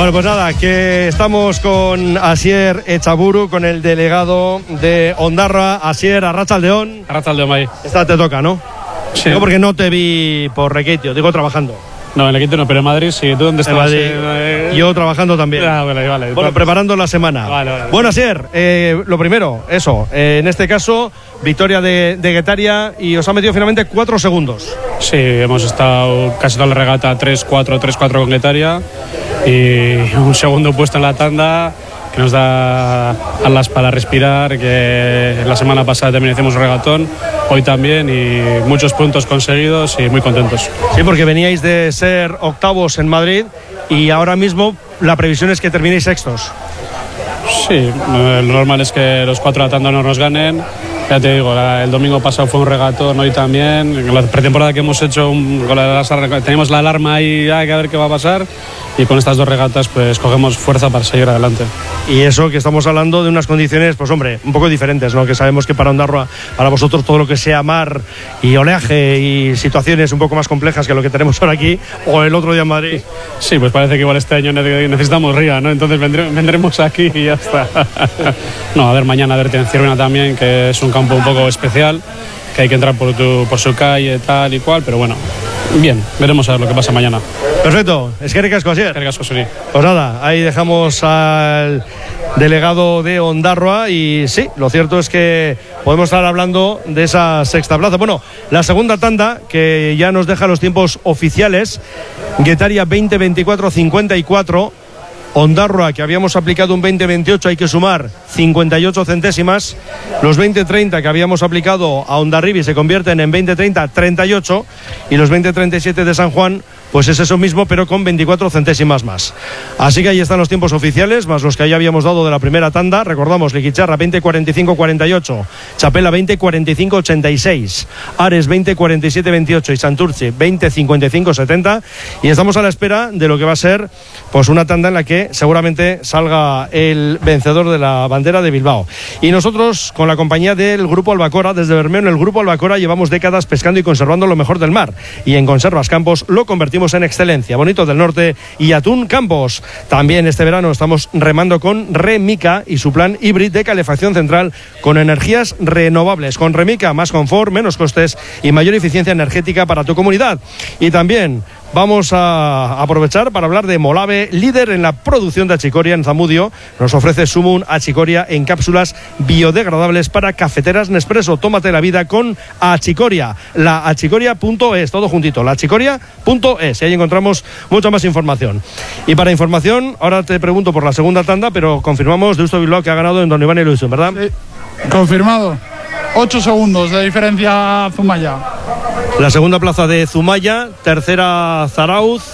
Bueno, pues nada, que estamos con Asier Echaburu, con el delegado de Ondarroa. Asier, Arratsaldeon. Arratsaldeon, ahí. Esta te toca, ¿no? Sí. Digo porque no te vi por Requeitio, digo trabajando. No, en Requeitio no, pero en Madrid sí. ¿Tú dónde estás? Yo trabajando también. Vale. Bueno, preparando la semana. Vale. Bueno, Asier, lo primero, eso. En este caso, victoria de Guetaria y os ha metido finalmente 4 segundos. Sí, hemos estado casi toda la regata 3-4 con Guetaria y un segundo puesto en la tanda que nos da alas para respirar, que la semana pasada también hicimos un regatón, hoy también, y muchos puntos conseguidos y muy contentos. Sí, porque veníais de ser octavos en Madrid y ahora mismo la previsión es que terminéis sextos. Sí, lo normal es que los 4 de la tanda no nos ganen. Ya te digo, el domingo pasado fue un regatón, hoy también. En la pretemporada que hemos hecho, tenemos la alarma ahí, hay que ver qué va a pasar. Y con estas 2 regatas pues cogemos fuerza para seguir adelante. Y eso que estamos hablando de unas condiciones, pues hombre, un poco diferentes, ¿no? Que sabemos que para Ondarroa, para vosotros todo lo que sea mar y oleaje y situaciones un poco más complejas que lo que tenemos ahora aquí o el otro día en Madrid. Sí, pues parece que igual este año necesitamos ría, ¿no? Entonces vendremos aquí y ya está. No, a ver, mañana en Ciervena también, que es un campo un poco especial, que hay que entrar por su calle, tal y cual, pero bueno, bien, veremos a ver lo que pasa mañana. Perfecto, eskerrik asko, Asier. Eskerrik asko, zuri. Pues nada, ahí dejamos al delegado de Ondarroa y sí, lo cierto es que podemos estar hablando de esa sexta plaza. Bueno, la segunda tanda que ya nos deja los tiempos oficiales: Guetaria 20-24-54, Ondarroa, que habíamos aplicado un 20-28, hay que sumar 58 centésimas. Los 20-30 que habíamos aplicado a Hondarribia se convierten en 20-30-38 y los 20-37 de San Juan pues es eso mismo, pero con 24 centésimas más. Así que ahí están los tiempos oficiales, más los que ya habíamos dado de la primera tanda. Recordamos, Liquicharra 20-45-48, Chapela 20-45-86, Ares 20-47-28 y Santurce 20-55-70. Y estamos a la espera de lo que va a ser pues una tanda en la que seguramente salga el vencedor de la bandera de Bilbao. Y nosotros, con la compañía del Grupo Albacora, desde Bermeo, en el Grupo Albacora llevamos décadas pescando y conservando lo mejor del mar, y en Conservas Campos lo convertimos en excelencia. Bonito del Norte y Atún Campos. También este verano estamos remando con Remica y su plan híbrido de calefacción central con energías renovables. Con Remica, más confort, menos costes y mayor eficiencia energética para tu comunidad. Y también vamos a aprovechar para hablar de Molave, líder en la producción de achicoria en Zamudio. Nos ofrece Sumun achicoria en cápsulas biodegradables para cafeteras Nespresso. Tómate la vida con achicoria. La achicoria.es, todo juntito, la achicoria.es. Y ahí encontramos mucha más información. Y para información, ahora te pregunto por la segunda tanda, pero confirmamos Deusto Bilbao que ha ganado en Don Iván Ilusión, ¿verdad? Sí, confirmado. 8 segundos de diferencia a Zumaya. La segunda plaza de Zumaya, tercera Zarauz,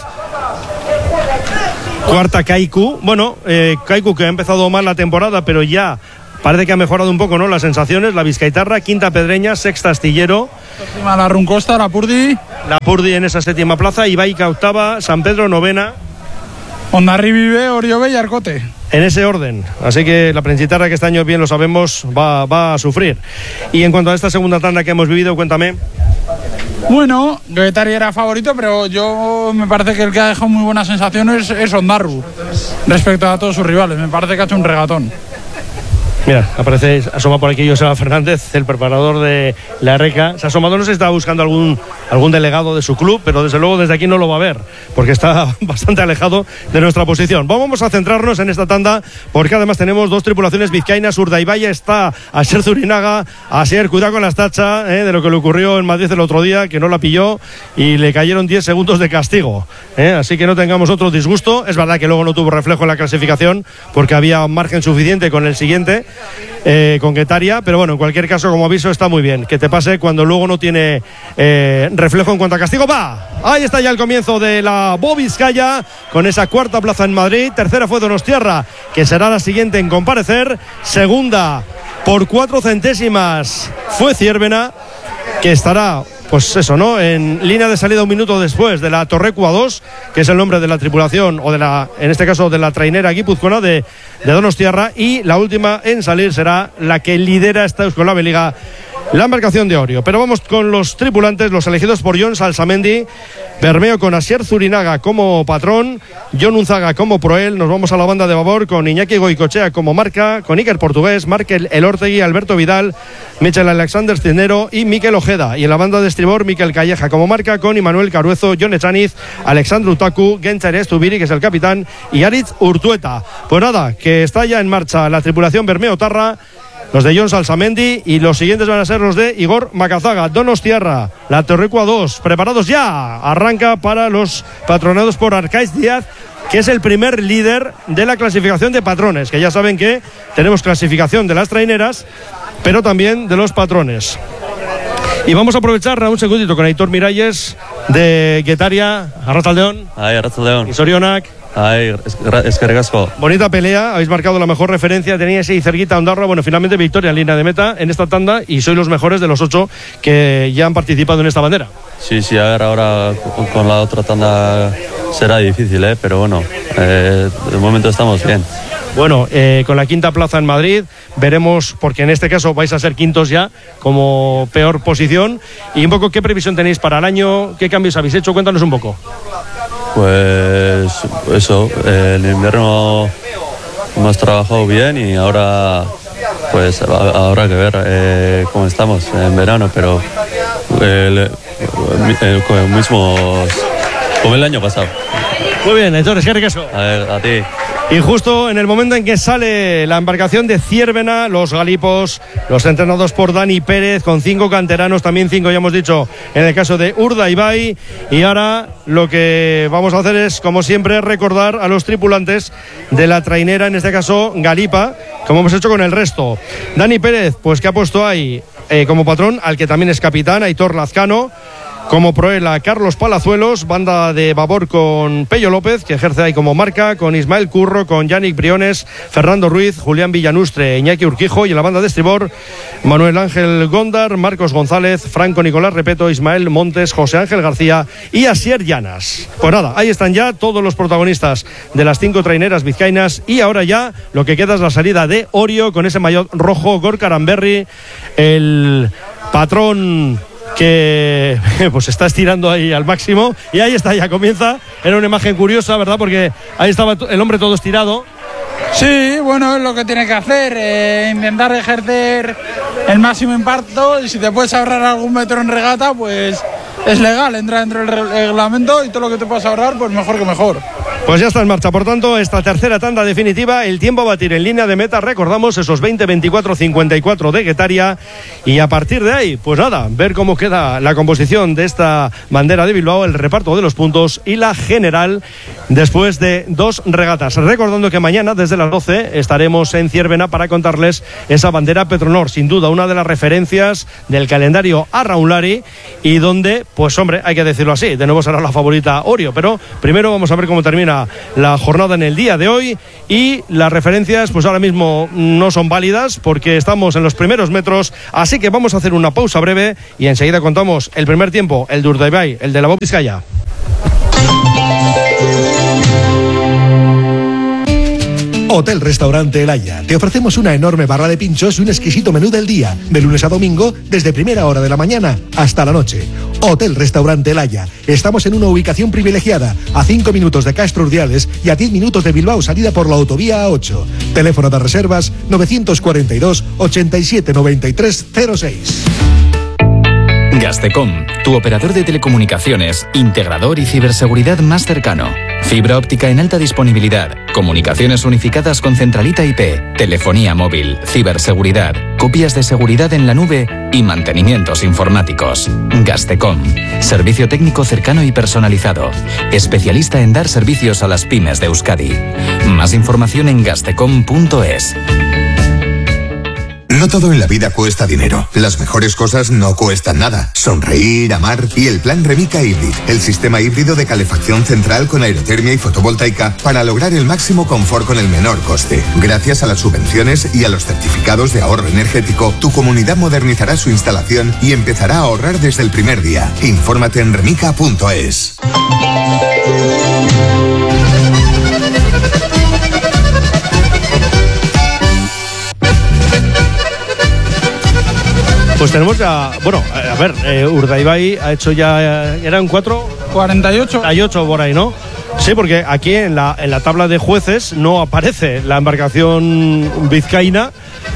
cuarta Kaiku. Bueno, Kaiku, que ha empezado mal la temporada, pero ya parece que ha mejorado un poco, ¿no? Las sensaciones. La Vizcaitarra, quinta Pedreña, sexta Astillero. Séptima la Runcosta, la Purdi. La Purdi en esa séptima plaza, Ibaica octava, San Pedro novena. Hondarribia, Oriove y Arcote. En ese orden, así que la Princitarra, que este año bien lo sabemos, va a sufrir. Y en cuanto a esta segunda tanda que hemos vivido, cuéntame. Bueno, Guetaria era favorito, pero yo me parece que el que ha dejado muy buenas sensaciones es Ondarru respecto a todos sus rivales. Me parece que ha hecho un regatón. Mira, aparece, asoma por aquí Joseba Fernández, el preparador de la RECA. Se ha asomado, no sé si estaba buscando algún delegado de su club, pero desde luego desde aquí no lo va a ver, porque está bastante alejado de nuestra posición. Vamos a centrarnos en esta tanda, porque además tenemos 2 tripulaciones vizcaínas. Urdaibaia está Asier Zurinaga. Asier, cuidado con las tachas de lo que le ocurrió en Madrid el otro día, que no la pilló y le cayeron 10 segundos de castigo. Así que no tengamos otro disgusto. Es verdad que luego no tuvo reflejo en la clasificación, porque había margen suficiente con el siguiente, con Guetaria, pero bueno, en cualquier caso, como aviso, está muy bien que te pase cuando luego no tiene reflejo en cuanto a castigo. ¡Va! Ahí está ya el comienzo de la Bovizcaya, con esa cuarta plaza en Madrid. Tercera fue Donostiarra, que será la siguiente en comparecer. Segunda, por 4 centésimas, fue Ciervena, que estará, pues eso, ¿no?, en línea de salida un minuto después de la Torrecua 2, que es el nombre de la tripulación, o de la, en este caso, de la trainera guipuzcoana de Donostiarra. Y la última en salir será la que lidera esta Euskolabeliga, la embarcación de Orio. Pero vamos con los tripulantes, los elegidos por Jon Salsamendi. Bermeo con Asier Zurinaga como patrón, Jon Unzaga como proel. Nos vamos a la banda de babor con Iñaki Goicochea como marca, con Iker Portugués, Markel Elortegui, Alberto Vidal, Michel Alexander Cisnero y Mikel Ojeda. Y en la banda de estribor, Mikel Calleja como marca, con Immanuel Caruezo, Jon Echaniz, Alexandru Utaku, Gentzar Estubiri, que es el capitán, y Aritz Urtueta. Pues nada, que está ya en marcha la tripulación Bermeo Tarra, los de Jon Salsamendi, y los siguientes van a ser los de Igor Macazaga. Donostiarra, la Torrecua 2, preparados ya. Arranca para los patronados por Arcaiz Díaz, que es el primer líder de la clasificación de patrones, que ya saben que tenemos clasificación de las traineras, pero también de los patrones. Y vamos a aprovechar un segundito con Aitor Miralles de Guetaria. Arratsaldeon. Arratsaldeon. Y Sorionak. Eskerrik asko. Bonita pelea, habéis marcado la mejor referencia, teníais ahí cerquita a Ondarroa. Bueno, finalmente victoria en línea de meta en esta tanda, y sois los mejores de los 8 que ya han participado en esta bandera. Sí, a ver, ahora con la otra tanda será difícil, pero bueno, de momento estamos bien. Bueno, con la quinta plaza en Madrid, veremos, porque en este caso vais a ser quintos ya, como peor posición. Y un poco, ¿qué previsión tenéis para el año? ¿Qué cambios habéis hecho? Cuéntanos un poco. Pues eso, el invierno hemos trabajado bien y ahora pues habrá que ver cómo estamos en verano, pero como el año pasado. Muy bien, entonces, ¿qué riqueso? A ti. Y justo en el momento en que sale la embarcación de Ciervena, los galipos, los entrenados por Dani Pérez, con 5 canteranos, también 5 ya hemos dicho en el caso de Urdaibai. Y ahora lo que vamos a hacer es, como siempre, recordar a los tripulantes de la trainera, en este caso Galipa, como hemos hecho con el resto. Dani Pérez, pues que ha puesto ahí como patrón al que también es capitán, Aitor Lazcano. Como proela, Carlos Palazuelos, banda de babor con Pello López, que ejerce ahí como marca, con Ismael Curro, con Yannick Briones, Fernando Ruiz, Julián Villanustre, Iñaki Urquijo, y en la banda de estribor, Manuel Ángel Góndar, Marcos González, Franco Nicolás Repeto, Ismael Montes, José Ángel García y Asier Llanas. Pues nada, ahí están ya todos los protagonistas de las 5 traineras vizcaínas, y ahora ya lo que queda es la salida de Orio con ese maillot rojo, Gorka Aranberri, el patrón que pues está estirando ahí al máximo, y ahí está, ya comienza. Era una imagen curiosa, ¿verdad? Porque ahí estaba el hombre todo estirado. Sí, bueno, es lo que tiene que hacer, intentar ejercer el máximo impacto, y si te puedes ahorrar algún metro en regata, pues es legal, entra dentro del reglamento, y todo lo que te puedas ahorrar, pues mejor que mejor. Pues ya está en marcha, por tanto, esta tercera tanda definitiva. El tiempo a batir en línea de meta, recordamos, esos 20-24-54 de Guetaria, y a partir de ahí, pues nada, ver cómo queda la composición de esta bandera de Bilbao, el reparto de los puntos y la general después de 2 regatas. Recordando que mañana desde las 12 estaremos en Ciervena para contarles esa bandera Petronor, sin duda una de las referencias del calendario Arraunlari, y donde, pues hombre, hay que decirlo así, de nuevo será la favorita Orio, pero primero vamos a ver cómo termina la jornada en el día de hoy. Y las referencias pues ahora mismo no son válidas porque estamos en los primeros metros, así que vamos a hacer una pausa breve y enseguida contamos el primer tiempo, el de Urdaibai, el de la Bob Vizcaya. Hotel Restaurante El Haya. Te ofrecemos una enorme barra de pinchos y un exquisito menú del día, de lunes a domingo, desde primera hora de la mañana hasta la noche. Hotel Restaurante El Haya. Estamos en una ubicación privilegiada, a 5 minutos de Castro Urdiales y a 10 minutos de Bilbao, salida por la autovía A8. Teléfono de reservas 942 87 93 06. Gastecom, tu operador de telecomunicaciones, integrador y ciberseguridad más cercano. Fibra óptica en alta disponibilidad, comunicaciones unificadas con centralita IP, telefonía móvil, ciberseguridad, copias de seguridad en la nube y mantenimientos informáticos. Gastecom, servicio técnico cercano y personalizado, especialista en dar servicios a las pymes de Euskadi. Más información en gastecom.es. No todo en la vida cuesta dinero. Las mejores cosas no cuestan nada. Sonreír, amar y el plan Remica Hybrid, el sistema híbrido de calefacción central con aerotermia y fotovoltaica para lograr el máximo confort con el menor coste. Gracias a las subvenciones y a los certificados de ahorro energético, tu comunidad modernizará su instalación y empezará a ahorrar desde el primer día. Infórmate en remica.es. Pues Pues tenemos ya, bueno, a ver, Urdaibai ha hecho ya, eran 48 por ahí, ¿no? Sí, porque aquí en la tabla de jueces no aparece la embarcación vizcaína.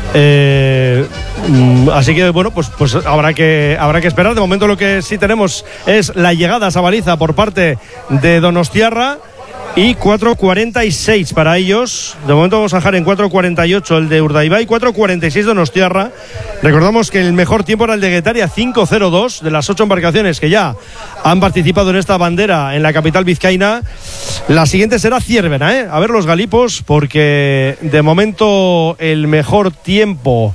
Así que bueno, pues habrá que esperar. De momento lo que sí tenemos es la llegada a esa baliza por parte de Donostiarra y 4.46 para ellos. De momento vamos a dejar en 4.48 el de Urdaibai, 4.46 Donostiarra. Recordamos que el mejor tiempo era el de Guetaria, 5.02 de las 8 embarcaciones que ya han participado en esta bandera en la capital vizcaína. La siguiente será Ciervena, a ver los galipos, porque de momento el mejor tiempo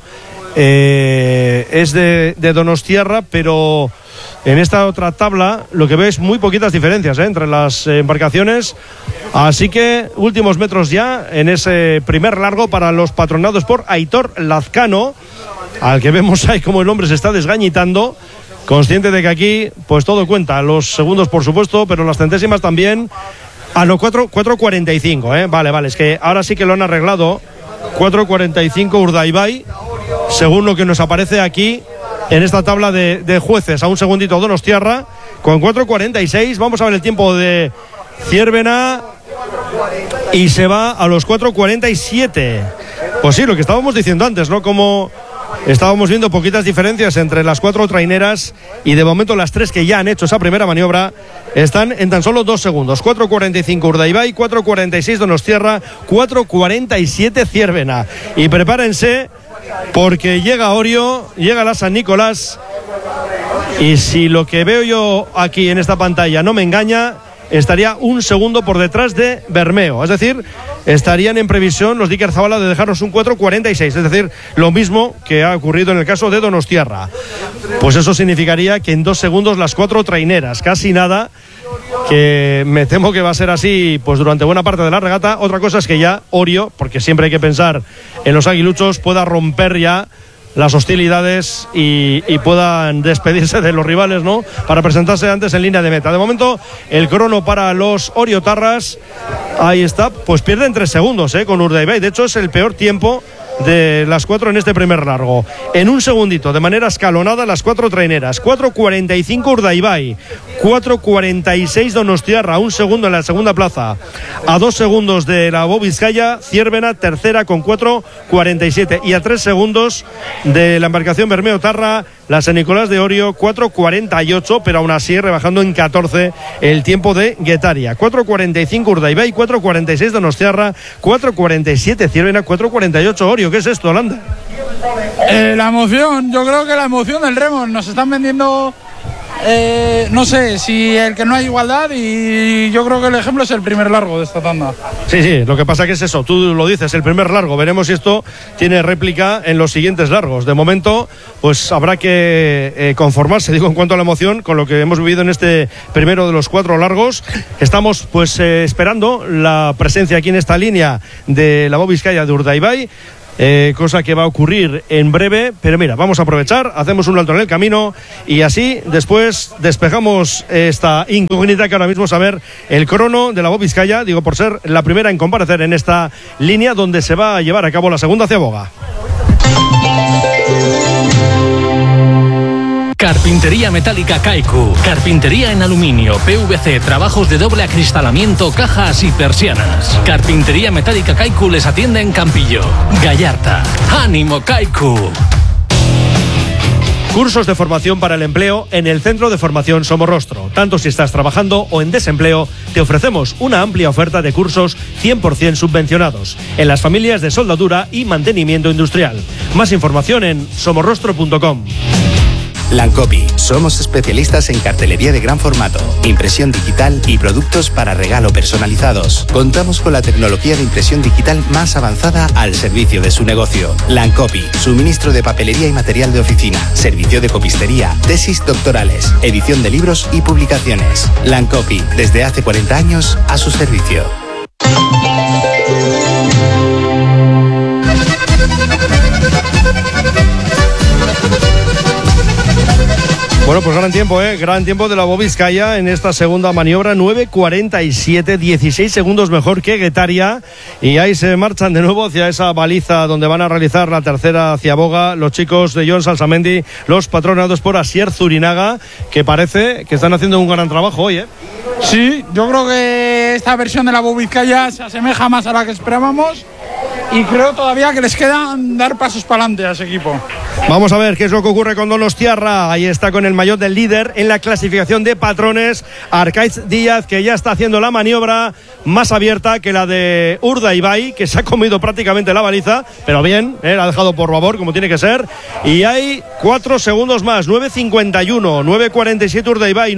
es de Donostiarra, pero en esta otra tabla lo que veo es muy poquitas diferencias entre las embarcaciones. Así que últimos metros ya en ese primer largo para los patronados por Aitor Lazcano, al que vemos ahí como el hombre se está desgañitando, consciente de que aquí pues todo cuenta, los segundos por supuesto, pero las centésimas también. No, 4.45, vale, es que ahora sí que lo han arreglado. 4.45 Urdaibai, según lo que nos aparece aquí en esta tabla de jueces. A un segundito Donostiarra con 4.46. Vamos a ver el tiempo de Ciervena y se va a los 4.47. Pues sí, lo que estábamos diciendo antes, ¿no? Como estábamos viendo poquitas diferencias entre las 4 traineras, y de momento las 3 que ya han hecho esa primera maniobra están en tan solo 2 segundos. 4.45 Urdaibai, 4.46 Donostiarra, 4.47 Ciervena. Y prepárense porque llega Orio, llega la San Nicolás, y si lo que veo yo aquí en esta pantalla no me engaña, estaría un segundo por detrás de Bermeo. Es decir, estarían en previsión los Dicker Zabala de dejarnos un 4.46, es decir, lo mismo que ha ocurrido en el caso de Donostiarra. Pues eso significaría que en 2 segundos las 4 traineras, casi nada, que me temo que va a ser así pues durante buena parte de la regata. Otra cosa es que ya Orio, porque siempre hay que pensar en los aguiluchos, pueda romper ya las hostilidades y puedan despedirse de los rivales, ¿no? Para presentarse antes en línea de meta. De momento, el crono para los oriotarras, ahí está, pues pierden 3 segundos, con Urdaibai. De hecho, es el peor tiempo de las 4 en este primer largo. En un segundito, de manera escalonada, las 4 traineras. 4.45 Urdaibai, 4.46 Donostiarra, un segundo en la segunda plaza. A 2 segundos de la Bo Vizcaya, Ciervena tercera con 4.47, y a 3 segundos de la embarcación Bermeo Tarra, la San Nicolás de Orio, 4.48, pero aún así rebajando en 14 el tiempo de Guetaria. 4.45 Urdaibai, 4.46 Donostiarra, 4.47 Ciervena, 4.48 Orio. ¿Qué es esto, Holanda? La emoción, yo creo que la emoción del remo. Nos están vendiendo, no sé, si el que no hay igualdad, y yo creo que el ejemplo es el primer largo de esta tanda. Sí, lo que pasa que es eso, tú lo dices, el primer largo. Veremos si esto tiene réplica en los siguientes largos. De momento, pues habrá que conformarse, digo, en cuanto a la emoción, con lo que hemos vivido en este primero de los 4 largos. Estamos pues esperando la presencia aquí en esta línea de la Bo Vizcaya de Urdaibai, cosa que va a ocurrir en breve. Pero mira, vamos a aprovechar, hacemos un alto en el camino y así después despejamos esta incógnita que ahora mismo es saber el crono de la Bo Vizcaya, digo, por ser la primera en comparecer en esta línea donde se va a llevar a cabo la segunda ciaboga. Carpintería metálica Kaiku. Carpintería en aluminio, PVC, trabajos de doble acristalamiento, cajas y persianas. Carpintería metálica Kaiku les atiende en Campillo, Gallarta. ¡Ánimo, Kaiku! Cursos de formación para el empleo en el Centro de Formación Somorrostro. Tanto si estás trabajando o en desempleo, te ofrecemos una amplia oferta de cursos 100% subvencionados en las familias de soldadura y mantenimiento industrial. Más información en somorrostro.com. Lancopi. Somos especialistas en cartelería de gran formato, impresión digital y productos para regalo personalizados. Contamos con la tecnología de impresión digital más avanzada al servicio de su negocio. Lancopi. Suministro de papelería y material de oficina, servicio de copistería, tesis doctorales, edición de libros y publicaciones. Lancopi. Desde hace 40 años a su servicio. Bueno, pues gran tiempo de la Bobiscaya en esta segunda maniobra, 9.47, 16 segundos mejor que Guetaria, y ahí se marchan de nuevo hacia esa baliza donde van a realizar la tercera ciaboga los chicos de Jon Salsamendi, los patronados por Asier Zurinaga, que parece que están haciendo un gran trabajo hoy, Sí, yo creo que esta versión de la Bobiscaya se asemeja más a la que esperábamos y creo todavía que les quedan dar pasos para adelante a ese equipo. Vamos a ver qué es lo que ocurre con Donostiarra. Ahí está con el maillot del líder en la clasificación de patrones, Arcaiz Díaz, que ya está haciendo la maniobra más abierta que la de Urdaibai, que se ha comido prácticamente la baliza, pero bien, la ha dejado por favor, como tiene que ser. Y hay 4 segundos más, 9.51, 9.47 Urdaibai,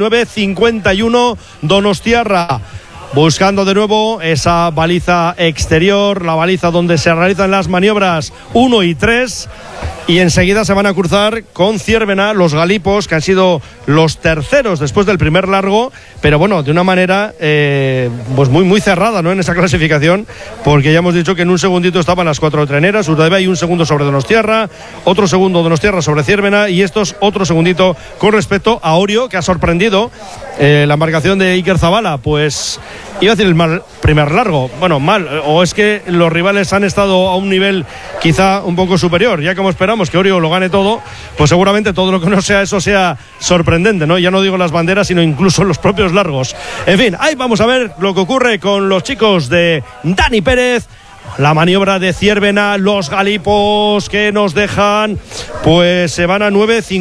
9.51 Donostiarra. Buscando de nuevo esa baliza exterior, la baliza donde se realizan las maniobras 1 y 3. Y enseguida se van a cruzar con Ciervena los galipos, que han sido los terceros después del primer largo, pero bueno, de una manera pues muy cerrada, ¿no?, en esa clasificación, porque ya hemos dicho que en un segundito estaban las 4 treneras, Urdaibai un segundo sobre Donostiarra, otro segundo Donostiarra sobre Ciervena, y estos otro segundito con respecto a Orio, que ha sorprendido la embarcación de Iker Zabala. Pues iba a decir el mal primer largo, bueno, mal, o es que los rivales han estado a un nivel quizá un poco superior. Ya como esperamos que Orio lo gane todo, pues seguramente todo lo que no sea eso sea sorprendente, ¿no? Ya no digo las banderas, sino incluso los propios largos. En fin, ahí vamos a ver lo que ocurre con los chicos de Dani Pérez. La maniobra de Ciervena, los galipos que nos dejan, pues se van a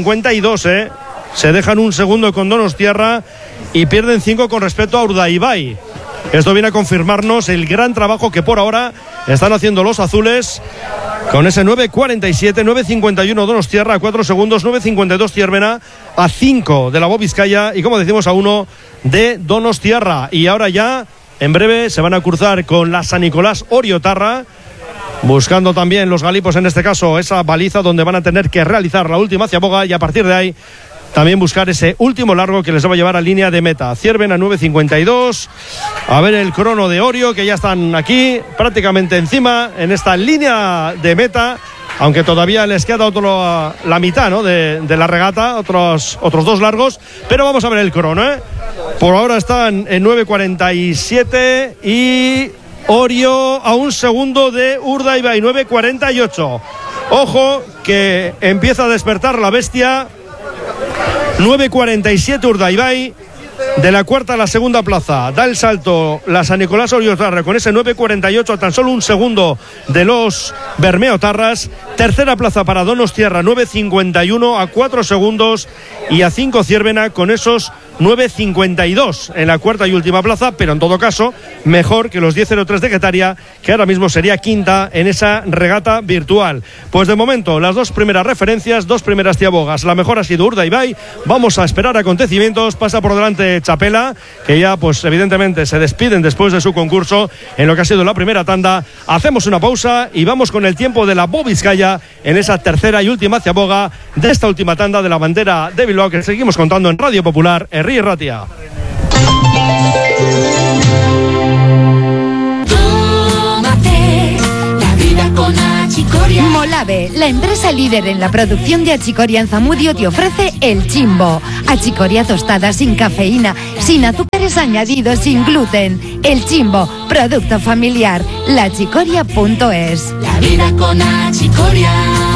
9.52, se dejan un segundo con Donostiarra y pierden 5 con respecto a Urdaibai. Esto viene a confirmarnos el gran trabajo que por ahora están haciendo los azules con ese 9.47, 9.51 Donostiarra a 4 segundos, 9.52 Ciervena a 5 de la Bobiscaya y, como decimos, a 1 de Donostiarra. Y ahora ya en breve se van a cruzar con la San Nicolás Oriotarra, buscando también los galipos, en este caso esa baliza donde van a tener que realizar la última ciaboga, y a partir de ahí también buscar ese último largo que les va a llevar a línea de meta. Cierven a 9.52. A ver el crono de Orio, que ya están aquí prácticamente encima en esta línea de meta, aunque todavía les queda la mitad, ¿no?, de la regata, otros 2 largos, pero vamos a ver el crono, Por ahora están en 9.47 y Orio a un segundo de Urdaibai, 9.48. Ojo que empieza a despertar la bestia. 9.47 Urdaibai, de la cuarta a la segunda plaza da el salto la San Nicolás Oriotarra con ese 9.48, a tan solo un segundo de los Bermeotarras. Tercera plaza para Donostiarra, 9.51 a 4 segundos, y a 5 Ciervena con esos 9.52 en la cuarta y última plaza, pero en todo caso mejor que los 10.03 de Guetaria, que ahora mismo sería quinta en esa regata virtual. Pues de momento las 2 primeras referencias, 2 primeras ciabogas, la mejor ha sido Urdaibai. Vamos a esperar acontecimientos. Pasa por delante Chapela, que ya pues evidentemente se despiden después de su concurso en lo que ha sido la primera tanda. Hacemos una pausa y vamos con el tiempo de la Bobiscaya en esa tercera y última ciaboga de esta última tanda de la bandera de Bilbao, que seguimos contando en Radio Popular, Herri y Ratia. Molave, la empresa líder en la producción de achicoria en Zamudio, te ofrece el Chimbo. Achicoria tostada sin cafeína, sin azúcares añadidos, sin gluten. El Chimbo, producto familiar. Lachicoria.es. La vida con achicoria.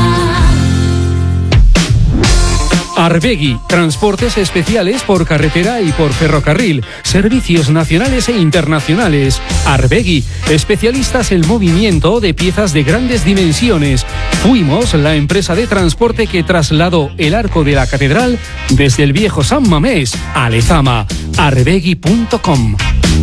Arbegui, transportes especiales por carretera y por ferrocarril, servicios nacionales e internacionales. Arbegui, especialistas en movimiento de piezas de grandes dimensiones. Fuimos la empresa de transporte que trasladó el arco de la catedral desde el viejo San Mamés a Lezama. Arbegui.com.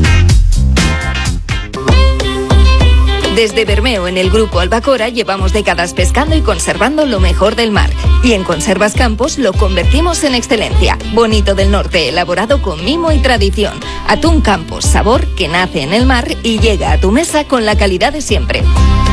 Desde Bermeo, en el Grupo Albacora, llevamos décadas pescando y conservando lo mejor del mar. Y en Conservas Campos lo convertimos en excelencia. Bonito del Norte, elaborado con mimo y tradición. Atún Campos, sabor que nace en el mar y llega a tu mesa con la calidad de siempre.